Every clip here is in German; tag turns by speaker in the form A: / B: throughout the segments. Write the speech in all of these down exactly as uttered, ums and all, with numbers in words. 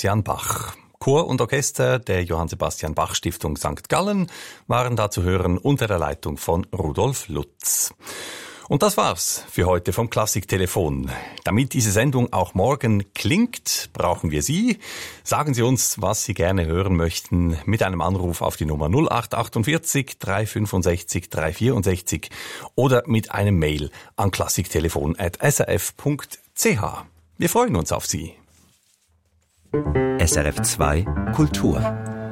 A: Sebastian Bach. Chor und Orchester der Johann Sebastian Bach Stiftung Sankt Gallen waren da zu hören unter der Leitung von Rudolf Lutz. Und das war's für heute vom Klassiktelefon. Damit diese Sendung auch morgen klingt, brauchen wir Sie. Sagen Sie uns, was Sie gerne hören möchten, mit einem Anruf auf die Nummer null acht achtundvierzig drei fünfundsechzig drei vierundsechzig oder mit einem Mail an klassiktelefon at s r f punkt c h. Wir freuen uns auf Sie.
B: S R F zwei Kultur.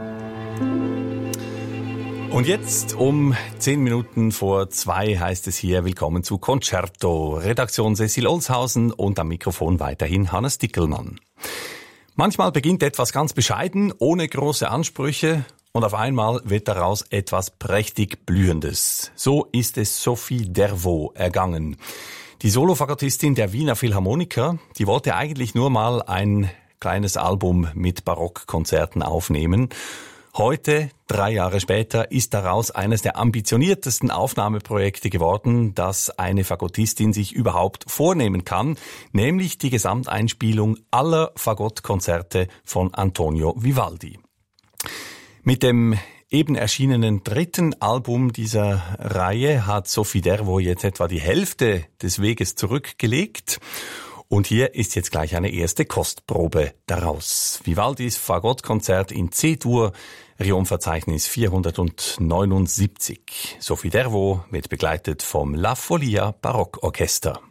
A: Und jetzt um zehn Minuten vor zwei heißt es hier Willkommen zu Concerto. Redaktion Cecil Olshausen und am Mikrofon weiterhin Hannes Dickelmann. Manchmal beginnt etwas ganz bescheiden, ohne große Ansprüche und auf einmal wird daraus etwas prächtig Blühendes. So ist es Sophie Dervaux ergangen. Die Solofagottistin der Wiener Philharmoniker, die wollte eigentlich nur mal ein kleines Album mit Barockkonzerten aufnehmen. Heute, drei Jahre später, ist daraus eines der ambitioniertesten Aufnahmeprojekte geworden, das eine Fagottistin sich überhaupt vornehmen kann, nämlich die Gesamteinspielung aller Fagottkonzerte von Antonio Vivaldi. Mit dem eben erschienenen dritten Album dieser Reihe hat Sophie Dervaux jetzt etwa die Hälfte des Weges zurückgelegt. Und hier ist jetzt gleich eine erste Kostprobe daraus. Vivaldis Fagottkonzert in C-Dur, Rionverzeichnis vierhundertneunundsiebzig. Sophie Dervaux wird begleitet vom La Folia Barockorchester.